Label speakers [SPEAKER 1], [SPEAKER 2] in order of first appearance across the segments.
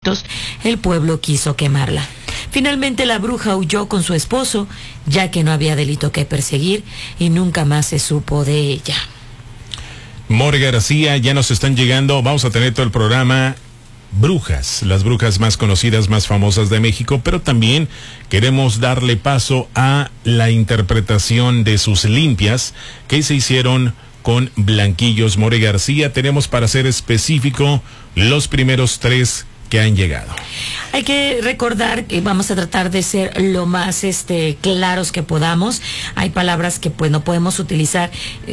[SPEAKER 1] efectos, el pueblo quiso quemarla. Finalmente la bruja huyó con su esposo, ya que no había delito que perseguir y nunca más se supo de ella.
[SPEAKER 2] More García, ya nos están llegando, vamos a tener todo el programa brujas, las brujas más conocidas, más famosas de México, pero también queremos darle paso a la interpretación de sus limpias que se hicieron con Blanquillos More García. Tenemos, para ser específico, los primeros 3 que han llegado.
[SPEAKER 1] Hay que recordar que vamos a tratar de ser lo más claros que podamos. Hay palabras que pues no podemos utilizar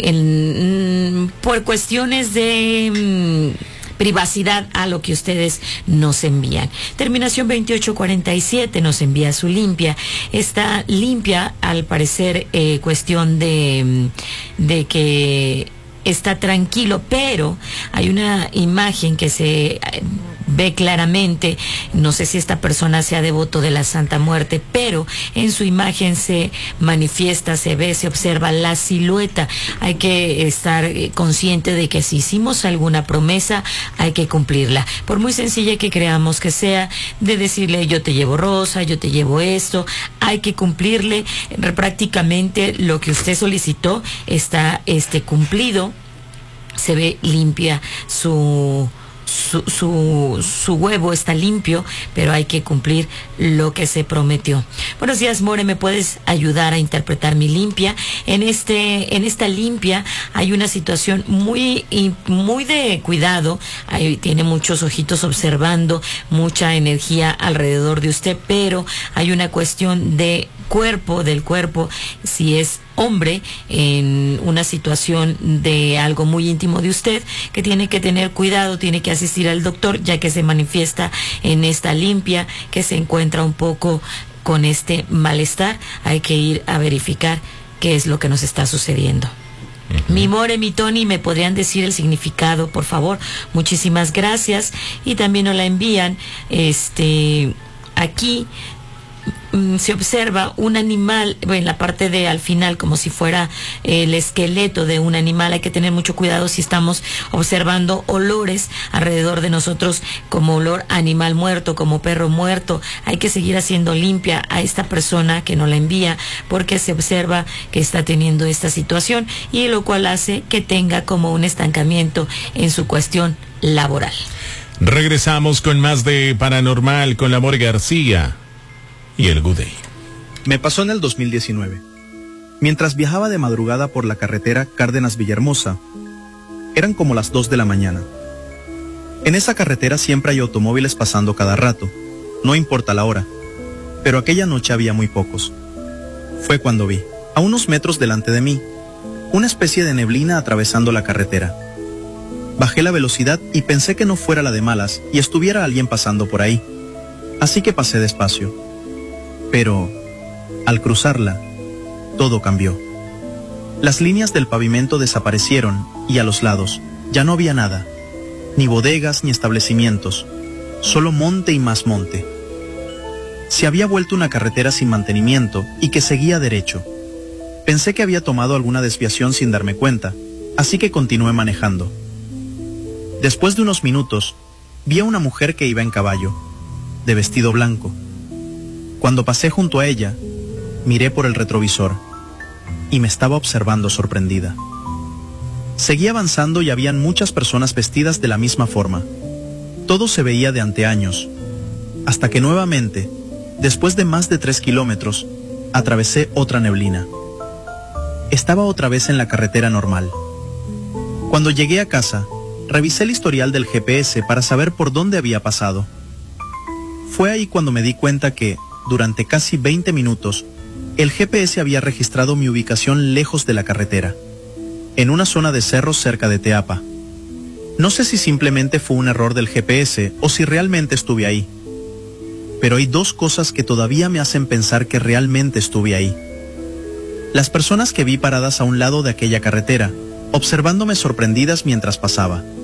[SPEAKER 1] por cuestiones de privacidad a lo que ustedes nos envían. Terminación 2847 nos envía su limpia. Esta limpia, al parecer, cuestión de que está tranquilo, pero hay una imagen que se ve claramente, no sé si esta persona sea devoto de la Santa Muerte, pero en su imagen se manifiesta, se ve, se observa la silueta. Hay que estar consciente de que si hicimos alguna promesa, hay que cumplirla. Por muy sencilla que creamos que sea, de decirle yo te llevo rosa, yo te llevo esto, hay que cumplirle. Prácticamente lo que usted solicitó está cumplido. Se ve limpia su huevo, está limpio, pero hay que cumplir lo que se prometió. Buenos días, More, ¿me puedes ayudar a interpretar mi limpia? En esta limpia hay una situación muy de cuidado. Ahí tiene muchos ojitos observando, mucha energía alrededor de usted, pero hay una cuestión del cuerpo, si es hombre, en una situación de algo muy íntimo de usted, que tiene que tener cuidado, tiene que asistir al doctor, ya que se manifiesta en esta limpia, que se encuentra un poco con este malestar. Hay que ir a verificar qué es lo que nos está sucediendo. Mi More, mi Tony, ¿me podrían decir el significado, por favor? Muchísimas gracias. Y también nos la envían, aquí se observa un animal en la parte de al final, como si fuera el esqueleto de un animal. Hay que tener mucho cuidado si estamos observando olores alrededor de nosotros, como olor a animal muerto, como perro muerto. Hay que seguir haciendo limpia a esta persona que nos la envía, porque se observa que está teniendo esta situación, y lo cual hace que tenga como un estancamiento en su cuestión laboral.
[SPEAKER 2] Regresamos con más de Paranormal con la More García y el Good Day.
[SPEAKER 3] Me pasó en el 2019. Mientras viajaba de madrugada por la carretera Cárdenas-Villahermosa, eran como las 2 de la mañana. En esa carretera siempre hay automóviles pasando cada rato, no importa la hora, pero aquella noche había muy pocos. Fue cuando vi, a unos metros delante de mí, una especie de neblina atravesando la carretera. Bajé la velocidad y pensé que no fuera la de malas y estuviera alguien pasando por ahí, así que pasé despacio. Pero, al cruzarla, todo cambió. Las líneas del pavimento desaparecieron y a los lados ya no había nada, ni bodegas ni establecimientos, solo monte y más monte. Se había vuelto una carretera sin mantenimiento y que seguía derecho. Pensé que había tomado alguna desviación sin darme cuenta, así que continué manejando. Después de unos minutos, vi a una mujer que iba en caballo, de vestido blanco. Cuando pasé junto a ella, miré por el retrovisor y me estaba observando sorprendida. Seguí avanzando y habían muchas personas vestidas de la misma forma. Todo se veía de anteaños, hasta que nuevamente, después de más de 3 kilómetros, atravesé otra neblina. Estaba otra vez en la carretera normal. Cuando llegué a casa, revisé el historial del GPS para saber por dónde había pasado. Fue ahí cuando me di cuenta que, durante casi 20 minutos, el GPS había registrado mi ubicación lejos de la carretera, en una zona de cerros cerca de Teapa. No sé si simplemente fue un error del GPS o si realmente estuve ahí. Pero hay 2 cosas que todavía me hacen pensar que realmente estuve ahí. Las personas que vi paradas a un lado de aquella carretera, observándome sorprendidas mientras pasaba.